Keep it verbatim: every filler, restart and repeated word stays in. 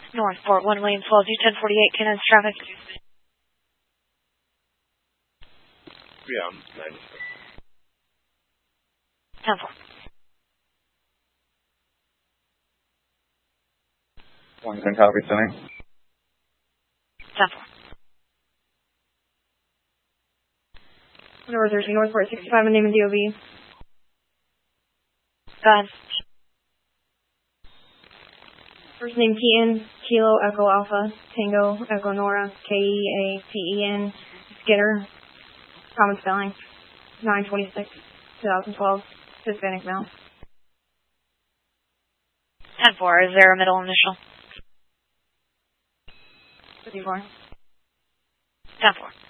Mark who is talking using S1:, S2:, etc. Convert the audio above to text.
S1: Northport, one William twelve, U ten forty-eight, Cannons traffic.
S2: Yeah, nine.
S1: ten four.
S3: One ten copy, sending.
S1: ten four.
S4: Number thirteen, Northport sixty-five, and name and D O B.
S1: Go ahead.
S4: First name Keaton, Kilo Echo Alpha, Tango Echo Nora, K E A T E N, Skinner, common spelling, nine twenty-six, twenty twelve, Hispanic male.
S1: ten four, is there a middle initial?
S4: fifty-four.
S1: ten four.